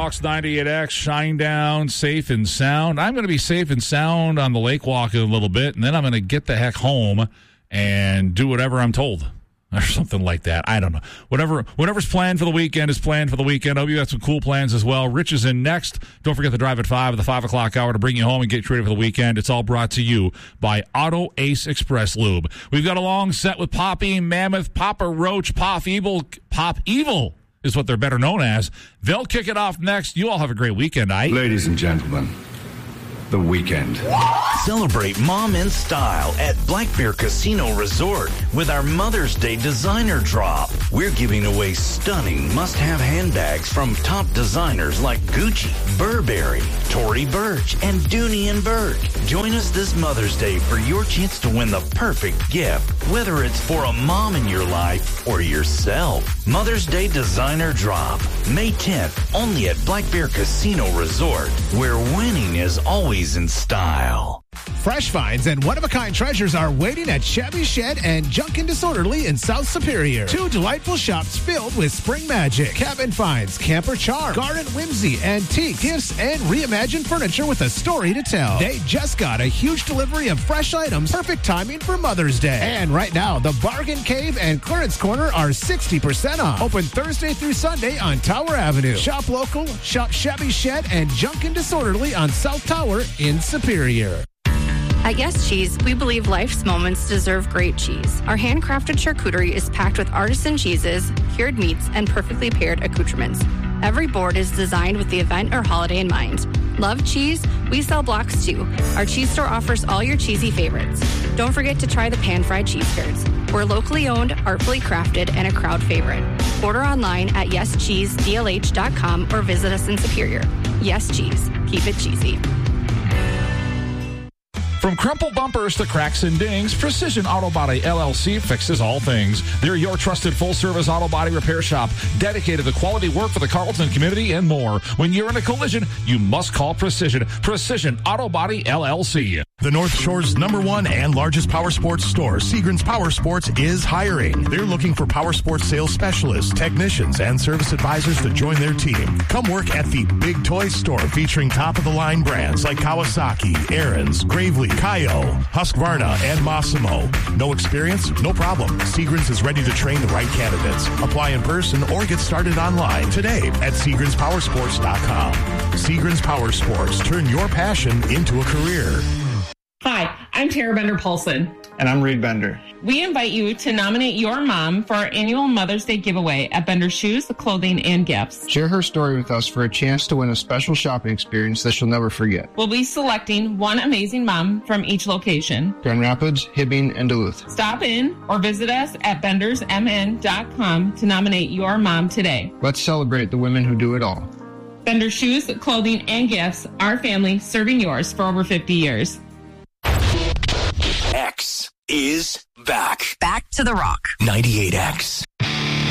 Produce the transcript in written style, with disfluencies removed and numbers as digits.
Fox 98X, Shinedown, safe and sound. I'm going to be safe and sound on the lake walk in a little bit, and then I'm going to get the heck home and do whatever I'm told. Or something like that. I don't know. Whatever's planned for the weekend is planned for the weekend. I hope you got some cool plans as well. Rich is in next. Don't forget to drive at 5 at the 5 o'clock hour to bring you home and get you ready for the weekend. It's all brought to you by Auto Ace Express Lube. We've got a long set with Poppy, Mammoth, Papa Roach, Pop Evil is what they're better known as. They'll kick it off next. You all have a great weekend, Ladies and gentlemen, the weekend. Celebrate mom in style at Black Bear Casino Resort with our Mother's Day designer drop. We're giving away stunning must-have handbags from top designers like Gucci, Burberry, Tory Burch, and Dooney & Burke. Join us this Mother's Day for your chance to win the perfect gift, whether it's for a mom in your life or yourself. Mother's Day designer drop, May 10th, only at Black Bear Casino Resort, where winning is always in style. Fresh finds and one-of-a-kind treasures are waiting at Shabby Shed and Junkin' Disorderly in South Superior. Two delightful shops filled with spring magic, cabin finds, camper charm, garden whimsy, antique gifts, and reimagined furniture with a story to tell. They just got a huge delivery of fresh items, perfect timing for Mother's Day. And right now, the Bargain Cave and Clearance Corner are 60% off. Open Thursday through Sunday on Tower Avenue. Shop local, shop Shabby Shed and Junkin' Disorderly on South Tower in Superior. At Yes Cheese, we believe life's moments deserve great cheese. Our handcrafted charcuterie is packed with artisan cheeses, cured meats, and perfectly paired accoutrements. Every board is designed with the event or holiday in mind. Love cheese? We sell blocks too. Our cheese store offers all your cheesy favorites. Don't forget to try the pan-fried cheese curds. We're locally owned, artfully crafted, and a crowd favorite. Order online at yescheesedlh.com or visit us in Superior. Yes Cheese. Keep it cheesy. From crumpled bumpers to cracks and dings, Precision Auto Body LLC fixes all things. They're your trusted full-service auto body repair shop, dedicated to quality work for the Carleton community and more. When you're in a collision, you must call Precision. Precision Auto Body LLC. The North Shore's #1 and largest power sports store, Seagram's Power Sports, is hiring. They're looking for power sports sales specialists, technicians, and service advisors to join their team. Come work at the Big Toy Store, featuring top-of-the-line brands like Kawasaki, Ariens, Gravely, Kaio, Husqvarna, and Massimo. No experience? No problem. Seagram's is ready to train the right candidates. Apply in person or get started online today at SeagramsPowersports.com. Seagram's Power Sports. Turn your passion into a career. Hi, I'm Tara Bender-Paulson. And I'm Reed Bender. We invite you to nominate your mom for our annual Mother's Day giveaway at Bender Shoes, Clothing, and Gifts. Share her story with us for a chance to win a special shopping experience that she'll never forget. We'll be selecting one amazing mom from each location: Grand Rapids, Hibbing, and Duluth. Stop in or visit us at bendersmn.com to nominate your mom today. Let's celebrate the women who do it all. Bender Shoes, Clothing, and Gifts, our family serving yours for over 50 years. X is back. Back to the Rock. 98X.